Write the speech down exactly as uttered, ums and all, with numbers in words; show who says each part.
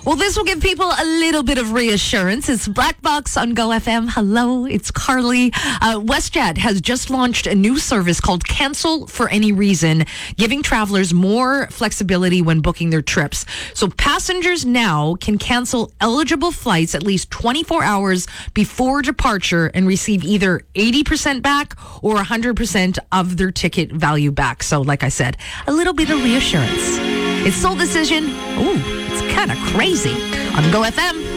Speaker 1: Well, this will give people a little bit of reassurance. It's Black Box on Go F M. Hello, it's Carly. Uh, WestJet has just launched a new service called Cancel for Any Reason, giving travelers more flexibility when booking their trips. So passengers now can cancel eligible flights at least twenty-four hours before departure and receive either eighty percent back or one hundred percent of their ticket value back. So like I said, a little bit of reassurance. It's Soul Decision. Ooh, it's kind of crazy on Go F M.